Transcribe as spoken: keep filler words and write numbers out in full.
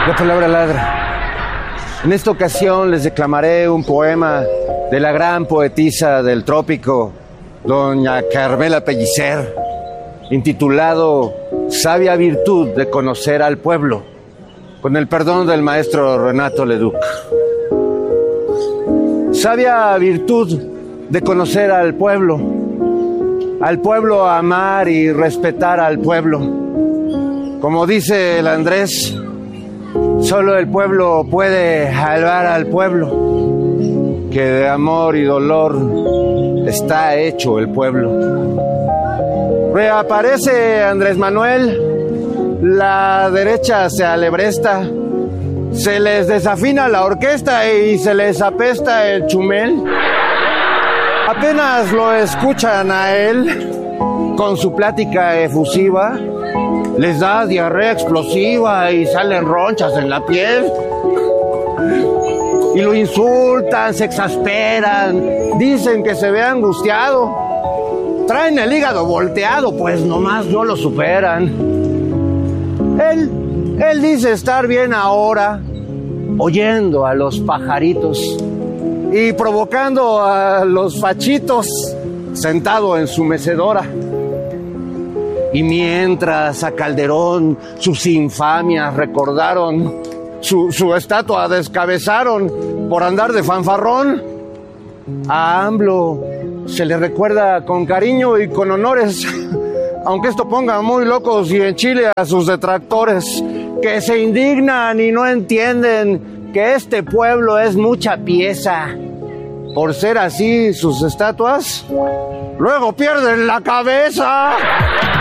La palabra ladra. En esta ocasión les declamaré un poema de la gran poetisa del trópico, doña Carmela Pellicer, intitulado Sabia virtud de conocer al pueblo, con el perdón del maestro Renato Leduc. Sabia virtud de conocer al pueblo, al pueblo amar y respetar al pueblo. Como dice el Andrés, solo el pueblo puede salvar al pueblo, que de amor y dolor está hecho el pueblo. Reaparece Andrés Manuel, la derecha se alebresta, se les desafina la orquesta y se les apesta el chumel. Apenas lo escuchan a él, con su plática efusiva, les da diarrea explosiva y salen ronchas en la piel. Y lo insultan, se exasperan, dicen que se ve angustiado. Traen el hígado volteado, pues nomás no lo superan. Él, él dice estar bien ahora, oyendo a los pajaritos y provocando a los fachitos sentado en su mecedora. Y mientras a Calderón sus infamias recordaron, su, su estatua descabezaron por andar de fanfarrón, a AMLO se le recuerda con cariño y con honores, aunque esto ponga muy locos y en Chile a sus detractores, que se indignan y no entienden que este pueblo es mucha pieza. Por ser así sus estatuas, luego pierden la cabeza.